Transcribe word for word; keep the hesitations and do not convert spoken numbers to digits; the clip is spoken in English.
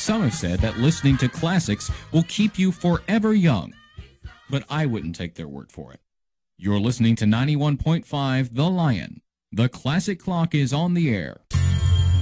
Some have said that listening to classics will keep you forever young, but I wouldn't take their word for it. You're listening to ninety-one point five The Lion. The Classic Clock is on the air.